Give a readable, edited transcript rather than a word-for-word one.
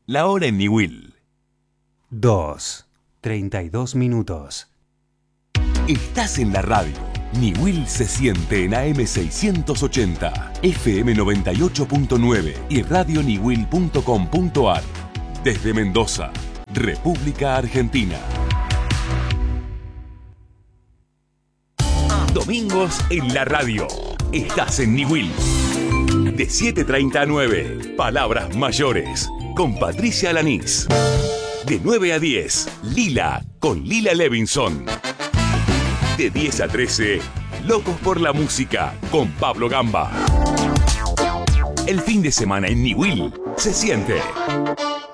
La hora en Niwil. 2:32 minutos. Estás en la radio. Niwil se siente en AM 680, FM 98.9 y radioniwil.com.ar. Desde Mendoza, República Argentina. Domingos en la radio. Estás en Niwil. De 7:30 a 9, Palabras Mayores, con Patricia Alanís. De 9 a 10, Lila, con Lila Levinson. De 10 a 13, Locos por la Música, con Pablo Gamba. El fin de semana en Niwil se siente.